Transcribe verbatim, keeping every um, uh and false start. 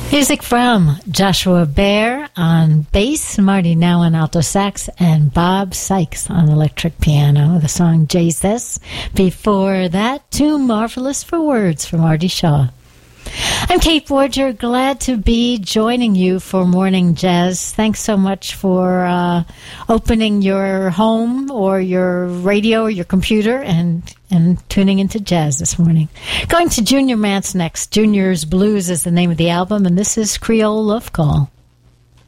Music from Joshua Baer on bass, Marty Now on alto sax, and Bob Sykes on electric piano. The song Jesus. Before that, Too Marvelous for Words from Artie Shaw. I'm Kate Borger, glad to be joining you for Morning Jazz. Thanks so much for uh, opening your home or your radio or your computer and, and tuning into jazz this morning. Going to Junior Mance next. Junior's Blues is the name of the album, and this is Creole Love Call.